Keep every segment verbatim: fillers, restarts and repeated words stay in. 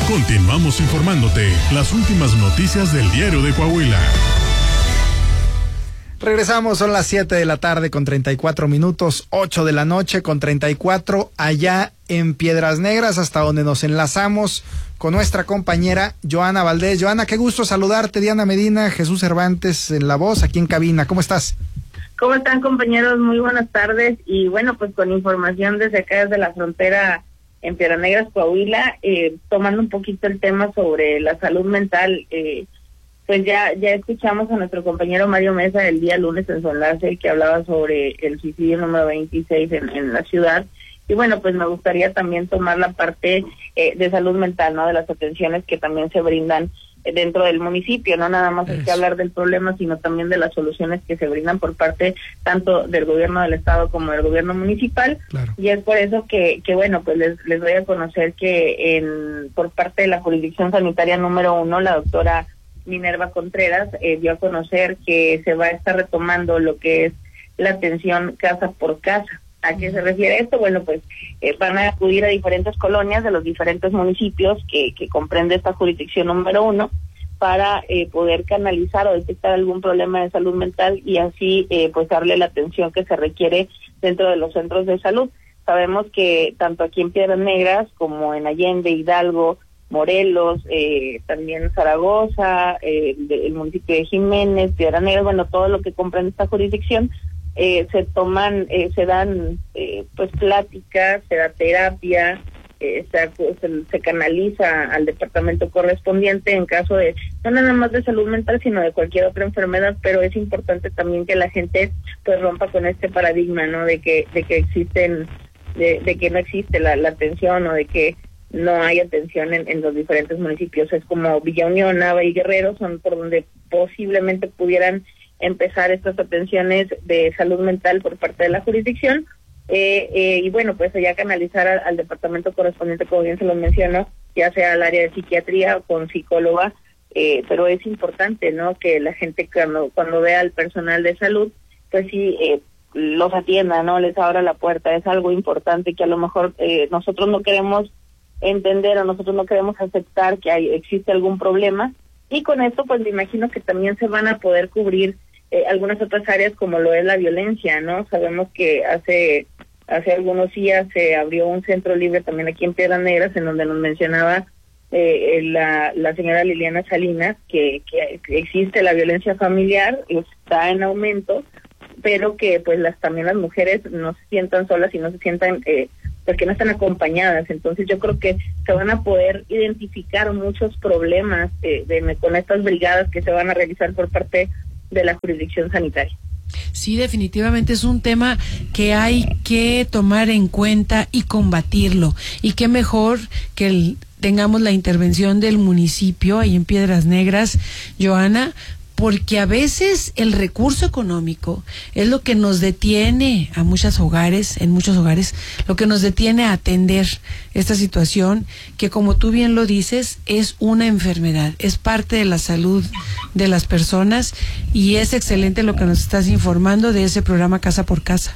Continuamos informándote las últimas noticias del Diario de Coahuila. Regresamos, son las siete de la tarde con treinta y cuatro minutos, ocho de la noche con treinta y cuatro, allá en Piedras Negras, hasta donde nos enlazamos con nuestra compañera Joana Valdés. Joana, qué gusto saludarte. Diana Medina, Jesús Cervantes en la voz, aquí en cabina. ¿Cómo estás? ¿Cómo están, compañeros? Muy buenas tardes. Y bueno, pues con información desde acá, desde la frontera en Piedras Negras, Coahuila, eh, tomando un poquito el tema sobre la salud mental. Eh, pues ya ya escuchamos a nuestro compañero Mario Mesa el día lunes en su enlace, que hablaba sobre el suicidio número veintiséis en, en la ciudad. Y bueno, pues me gustaría también tomar la parte eh, de salud mental, ¿no? De las atenciones que también se brindan dentro del municipio. No nada más hay que hablar del problema, sino también de las soluciones que se brindan por parte tanto del gobierno del estado como del gobierno municipal. Claro. Y es por eso que, que bueno, pues les, les doy a conocer que en por parte de la jurisdicción sanitaria número uno, la doctora Minerva Contreras eh, dio a conocer que se va a estar retomando lo que es la atención casa por casa. ¿A qué se refiere esto? Bueno, pues eh, van a acudir a diferentes colonias de los diferentes municipios que, que comprende esta jurisdicción número uno para eh, poder canalizar o detectar algún problema de salud mental y así eh, pues darle la atención que se requiere dentro de los centros de salud. Sabemos que tanto aquí en Piedras Negras como en Allende, Hidalgo, Morelos, eh, también Zaragoza, eh, de, el municipio de Jiménez, Piedras Negras, bueno, todo lo que comprende esta jurisdicción, eh, se toman, eh, se dan eh, pues pláticas, se da terapia, eh, se, se, se canaliza al departamento correspondiente en caso de, no nada más de salud mental, sino de cualquier otra enfermedad, pero es importante también que la gente pues rompa con este paradigma, ¿no? De que, de que existen, de, de que no existe la, la atención o de que no hay atención en, en los diferentes municipios. Es como Villa Unión, Nava y Guerrero son por donde posiblemente pudieran empezar estas atenciones de salud mental por parte de la jurisdicción, eh, eh, y bueno, pues ya canalizar al, al departamento correspondiente, como bien se lo menciono, ya sea al área de psiquiatría o con psicóloga, eh, pero es importante, ¿no?, que la gente cuando, cuando vea al personal de salud, pues sí, eh, los atienda, ¿no?, les abra la puerta. Es algo importante que a lo mejor eh, nosotros no queremos entender o nosotros no queremos aceptar que hay, existe algún problema, y con esto pues me imagino que también se van a poder cubrir eh, algunas otras áreas como lo es la violencia, ¿no? Sabemos que hace hace algunos días se abrió un centro libre también aquí en Piedras Negras, en donde nos mencionaba eh, la, la señora Liliana Salinas que, que, que existe la violencia familiar, está en aumento, pero que pues las también las mujeres no se sientan solas y no se sientan eh, pues que no están acompañadas. Entonces yo creo que se van a poder identificar muchos problemas eh, de, con estas brigadas que se van a realizar por parte de la jurisdicción sanitaria. Sí, definitivamente es un tema que hay que tomar en cuenta y combatirlo. Y qué mejor que el, tengamos la intervención del municipio ahí en Piedras Negras, Joana, porque a veces el recurso económico es lo que nos detiene a muchos hogares, en muchos hogares, lo que nos detiene a atender esta situación que, como tú bien lo dices, es una enfermedad, es parte de la salud de las personas, y es excelente lo que nos estás informando de ese programa Casa por Casa.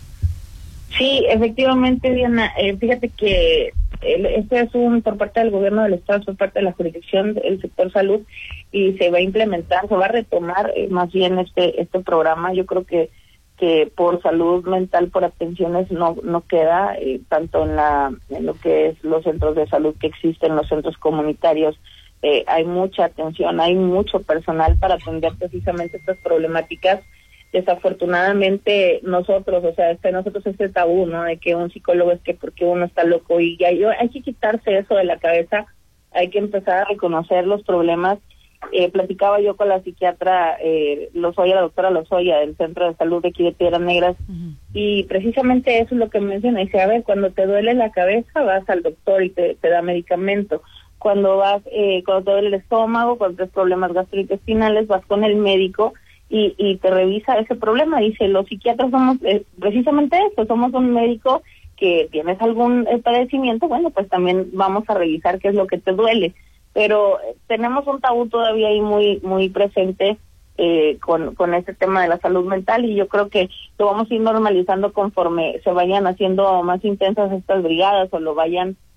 Sí, efectivamente, Diana, eh, fíjate que este es un por parte del gobierno del estado, por parte de la jurisdicción del sector salud, y se va a implementar, se va a retomar eh, más bien este este programa. Yo creo que que por salud mental, por atenciones no no queda eh, tanto en la en lo que es los centros de salud que existen, los centros comunitarios, eh, hay mucha atención, hay mucho personal para atender precisamente estas problemáticas. Desafortunadamente nosotros, o sea, este, nosotros este tabú, ¿no?, de que un psicólogo es que porque uno está loco, y ya yo, hay que quitarse eso de la cabeza, hay que empezar a reconocer los problemas. Eh, platicaba yo con la psiquiatra eh, Lozoya, la doctora Lozoya del Centro de Salud de aquí de Piedras Negras, uh-huh. y precisamente eso es lo que menciona. Dice, a ver, cuando te duele la cabeza vas al doctor y te, te da medicamento. Cuando vas, eh, cuando te duele el estómago, cuando tienes problemas gastrointestinales, vas con el médico y, y te revisa ese problema. Dice, los psiquiatras somos eh, precisamente eso, somos un médico que tienes algún eh, padecimiento, bueno, pues también vamos a revisar qué es lo que te duele. Pero eh, tenemos un tabú todavía ahí muy muy presente eh, con, con este tema de la salud mental, y yo creo que lo vamos a ir normalizando conforme se vayan haciendo más intensas estas brigadas o lo vayan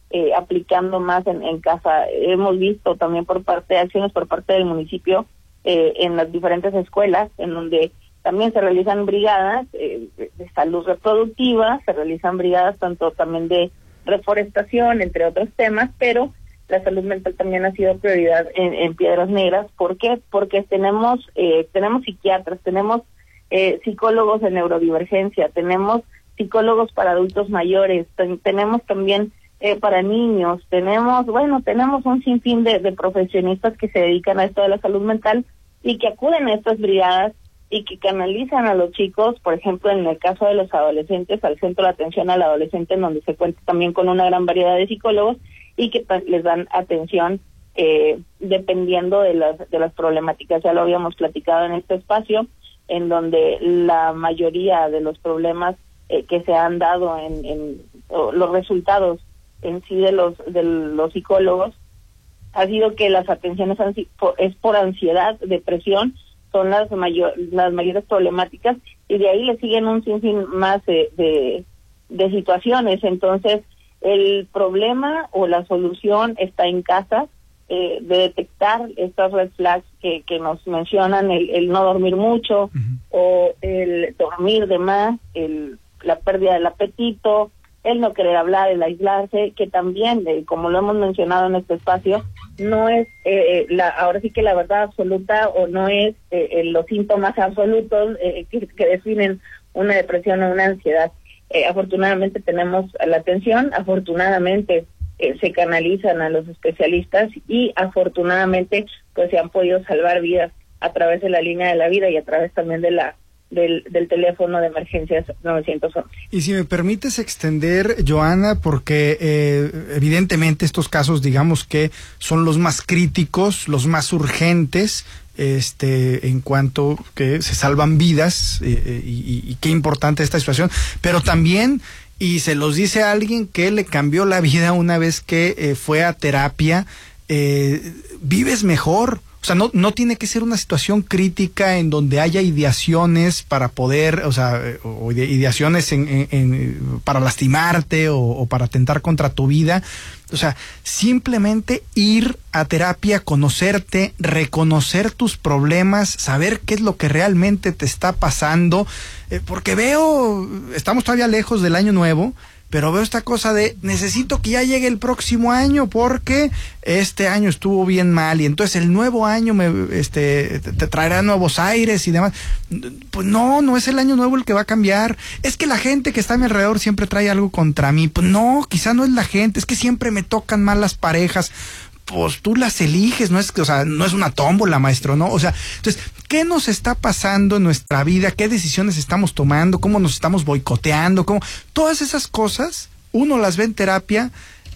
eh, aplicando más en, en casa. Hemos visto también por parte de acciones por parte del municipio eh, en las diferentes escuelas, en donde también se realizan brigadas eh, de salud reproductiva, se realizan brigadas tanto también de reforestación, entre otros temas, pero la salud mental también ha sido prioridad en, en Piedras Negras. ¿Por qué? Porque tenemos eh, tenemos psiquiatras, tenemos eh, psicólogos en neurodivergencia, tenemos psicólogos para adultos mayores, ten, tenemos también eh, para niños, tenemos, bueno, tenemos un sinfín de, de profesionistas que se dedican a esto de la salud mental y que acuden a estas brigadas y que canalizan a los chicos, por ejemplo, en el caso de los adolescentes, al centro de atención al adolescente, en donde se cuenta también con una gran variedad de psicólogos y que les dan atención eh, dependiendo de las de las problemáticas. Ya lo habíamos platicado en este espacio, en donde la mayoría de los problemas eh, que se han dado en, en los resultados en sí de los de los psicólogos ha sido que las atenciones ansi- por, es por ansiedad, depresión, son las mayor, las mayores problemáticas, y de ahí le siguen un sinfín más de, de, de situaciones. Entonces, el problema o la solución está en casa, eh, de detectar estas red flags que, que nos mencionan, el, el no dormir mucho, uh-huh. o el dormir de más, el, la pérdida del apetito, el no querer hablar, el aislarse, que también, eh, como lo hemos mencionado en este espacio, no es eh, la ahora sí que la verdad absoluta, o no es eh, los síntomas absolutos eh, que, que definen una depresión o una ansiedad. Eh, afortunadamente tenemos la atención, afortunadamente eh, se canalizan a los especialistas y afortunadamente pues se han podido salvar vidas a través de la línea de la vida y a través también de la Del, del teléfono de emergencias novecientos once. Y si me permites extender, Joana, porque eh, evidentemente estos casos, digamos que son los más críticos, los más urgentes, este, en cuanto que se salvan vidas, eh, y, y qué importante esta situación, pero también, y se los dice a alguien que le cambió la vida una vez que eh, fue a terapia, eh, vives mejor. O sea, no, no tiene que ser una situación crítica en donde haya ideaciones para poder, o sea, o ideaciones en, en, en, para lastimarte o, o para atentar contra tu vida. O sea, simplemente ir a terapia, conocerte, reconocer tus problemas, saber qué es lo que realmente te está pasando. Eh, porque veo, estamos todavía lejos del año nuevo, pero veo esta cosa de necesito que ya llegue el próximo año porque este año estuvo bien mal y entonces el nuevo año me este te, te traerá nuevos aires y demás. Pues no, no es el año nuevo el que va a cambiar. Es que la gente que está a mi alrededor siempre trae algo contra mí. Pues no, quizá no es la gente, es que siempre me tocan mal las parejas. Pues tú las eliges, no es que, o sea, no es una tómbola, maestro, ¿no? O sea, entonces, ¿qué nos está pasando en nuestra vida? ¿Qué decisiones estamos tomando? ¿Cómo nos estamos boicoteando? ¿Cómo? Todas esas cosas, uno las ve en terapia,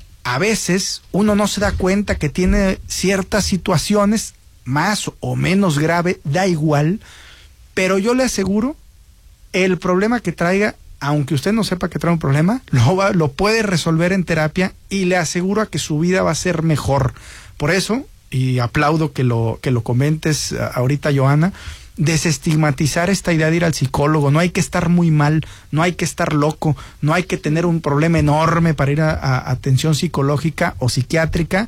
a veces uno no se da cuenta que tiene ciertas situaciones, más o menos grave, da igual, pero yo le aseguro, el problema que traiga, aunque usted no sepa que trae un problema, lo, va, lo puede resolver en terapia y le aseguro a que su vida va a ser mejor. Por eso, y aplaudo que lo, que lo comentes ahorita, Joana, desestigmatizar esta idea de ir al psicólogo. No hay que estar muy mal, no hay que estar loco, no hay que tener un problema enorme para ir a, a atención psicológica o psiquiátrica.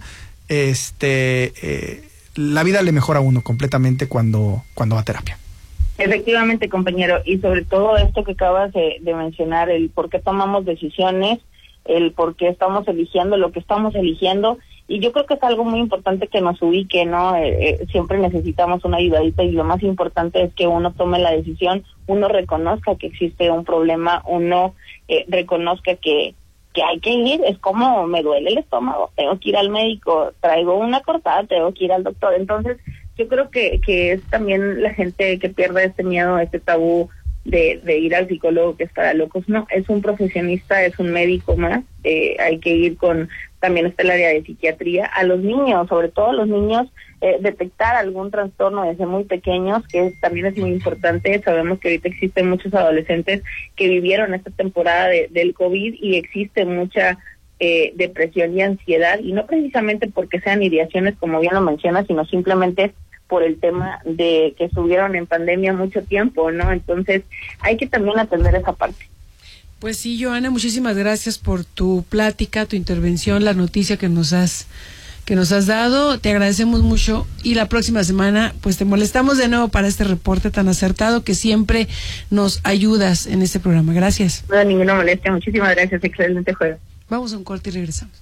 Este, eh, la vida le mejora a uno completamente cuando, cuando va a terapia. Efectivamente, compañero, y sobre todo esto que acabas de, de mencionar, el por qué tomamos decisiones, el por qué estamos eligiendo lo que estamos eligiendo, y yo creo que es algo muy importante que nos ubique, ¿no? Eh, eh, siempre necesitamos una ayudadita y lo más importante es que uno tome la decisión, uno reconozca que existe un problema, uno eh, reconozca que que hay que ir, es como me duele el estómago, tengo que ir al médico, traigo una cortada, tengo que ir al doctor. Entonces, yo creo que, que es también la gente que pierde este miedo, este tabú de, de ir al psicólogo que es para locos. No, es un profesionista, es un médico más, eh, hay que ir con, también está el área de psiquiatría, a los niños, sobre todo a los niños, eh, detectar algún trastorno desde muy pequeños, que también es muy importante. Sabemos que ahorita existen muchos adolescentes que vivieron esta temporada de, del COVID y existe mucha eh, depresión y ansiedad, y no precisamente porque sean ideaciones, como bien lo menciona, sino simplemente por el tema de que estuvieron en pandemia mucho tiempo, ¿no? Entonces, hay que también atender esa parte. Pues sí, Joana, muchísimas gracias por tu plática, tu intervención, la noticia que nos has que nos has dado. Te agradecemos mucho y la próxima semana pues te molestamos de nuevo para este reporte tan acertado que siempre nos ayudas en este programa. Gracias. No, ninguna molestia. Muchísimas gracias. Excelente juego. Vamos a un corte y regresamos.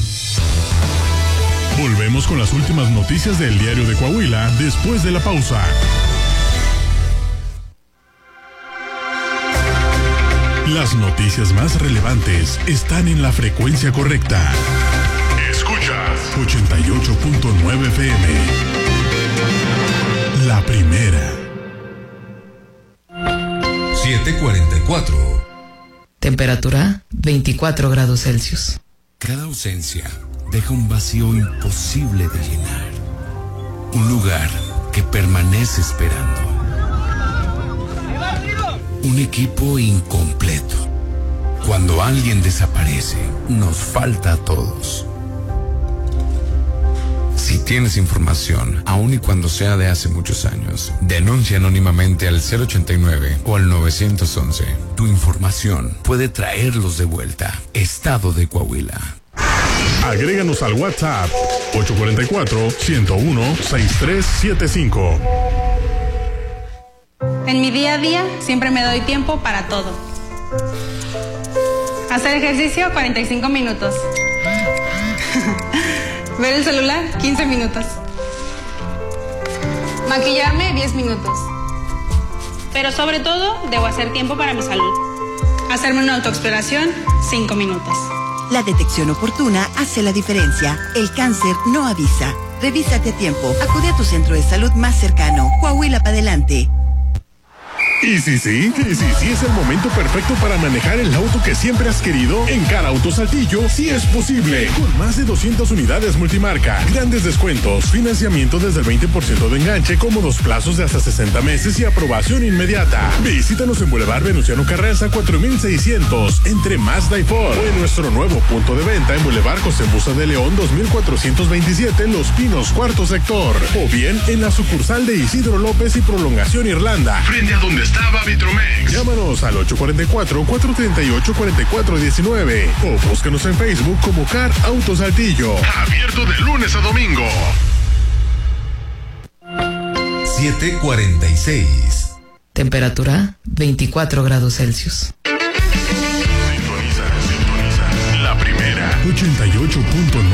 Volvemos con las últimas noticias del Diario de Coahuila después de la pausa. Las noticias más relevantes están en la frecuencia correcta. Escuchas ochenta y ocho punto nueve F M. La primera. siete cuarenta y cuatro. Temperatura veinticuatro grados Celsius. Cada ausencia deja un vacío imposible de llenar. Un lugar que permanece esperando. Un equipo incompleto. Cuando alguien desaparece, nos falta a todos. Si tienes información, aun y cuando sea de hace muchos años, denuncia anónimamente al cero ochenta y nueve o al nueve once. Tu información puede traerlos de vuelta. Estado de Coahuila. Agréganos al WhatsApp ocho cuatro cuatro, uno cero uno, seis tres siete cinco. En mi día a día siempre me doy tiempo para todo. Hacer ejercicio cuarenta y cinco minutos. Ver el celular quince minutos. Maquillarme diez minutos. Pero sobre todo debo hacer tiempo para mi salud. Hacerme una autoexploración cinco minutos. La detección oportuna hace la diferencia. El cáncer no avisa. Revísate a tiempo. Acude a tu centro de salud más cercano. Coahuila para adelante. Y sí, sí, y sí, sí es el momento perfecto para manejar el auto que siempre has querido. En Car Auto Saltillo, sí es posible. Con más de doscientas unidades multimarca, grandes descuentos, financiamiento desde el veinte por ciento de enganche, cómodos plazos de hasta sesenta meses y aprobación inmediata. Visítanos en Boulevard Venustiano Carranza cuatro mil seiscientos, entre Mazda y Ford. O en nuestro nuevo punto de venta en Boulevard José Busa de León dos mil cuatrocientos veintisiete, en Los Pinos, cuarto sector. O bien en la sucursal de Isidro López y Prolongación Irlanda, frente a donde estaba Vitromex. Llámanos al ocho cuatro cuatro, cuatro tres ocho, cuatro cuatro uno nueve o búscanos en Facebook como Car Auto Saltillo. Abierto de lunes a domingo. siete cuarenta y seis. Temperatura veinticuatro grados Celsius. Sintoniza, sintoniza. La primera. ochenta y ocho punto nueve